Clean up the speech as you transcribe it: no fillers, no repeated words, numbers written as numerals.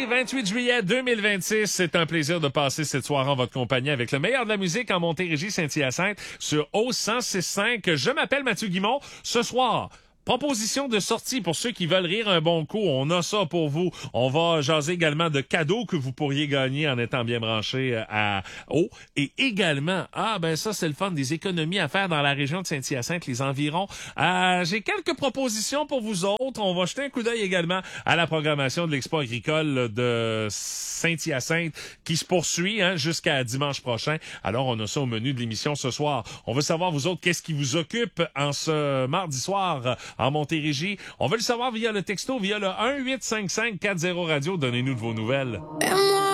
Mardi 28 juillet 2026, c'est un plaisir de passer cette soirée en votre compagnie avec le meilleur de la musique en Montérégie Saint-Hyacinthe sur O106.5. Je m'appelle Mathieu Guimond. Ce soir, proposition de sortie pour ceux qui veulent rire un bon coup. On a ça pour vous. On va jaser également de cadeaux que vous pourriez gagner en étant bien branché à O. Et également, ça c'est le fun, des économies à faire dans la région de Saint-Hyacinthe, les environs. J'ai quelques propositions pour vous autres. On va jeter un coup d'œil également à la programmation de l'Expo agricole de Saint-Hyacinthe qui se poursuit jusqu'à dimanche prochain. Alors, on a ça au menu de l'émission ce soir. On veut savoir, vous autres, qu'est-ce qui vous occupe en ce mardi soir en Montérégie. On veut le savoir via le texto, via le 1-855-40-radio. Donnez-nous de vos nouvelles.